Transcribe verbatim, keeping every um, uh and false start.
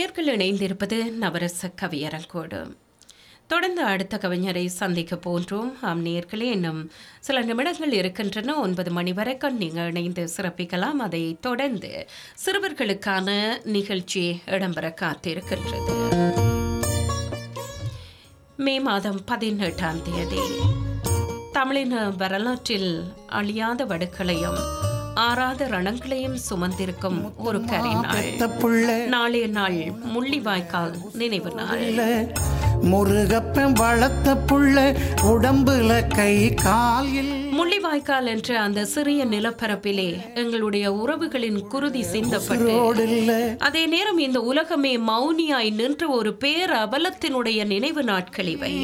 நேயர்கள் இணைந்திருப்பது நவரச கவியரங்கோடு. தொடர்ந்து அடுத்த கவிஞரை சந்திக்க போன்றோம். ஆம் நேயர்களே, இன்னும் சில நிமிடங்கள் இருக்கின்றன. ஒன்பது மணி வரைக்கும் நீங்கள் இணைந்து சிறப்பிக்கலாம். அதை தொடர்ந்து சிறுவர்களுக்கான நிகழ்ச்சி இடம்பெற காத்திருக்கின்றது. மே மாதம் பதினெட்டாம் தேதி தமிழின வரலாற்றில் அழியாத வடுக்களையும் ஆறாத ரணங்களையும் சுமந்திருக்கும் ஒரு கரிநாள். நாளைய நாள் முள்ளிவாய்க்கால் நினைவு நாள். முருகப்பன் வளர்த்த புள்ள உடம்புல கை காலில். முள்ளிவாய்க்கால் என்ற அந்த சிறிய நிலப்பரப்பிலே எங்களுடைய உறவுகளின் குருதி சிந்தப்பட்டு அதே நேரம் இந்த உலகமே மௌனியாய் நின்ற ஒரு பேர் அவலத்தினுடைய நினைவு நாட்கள் இவை.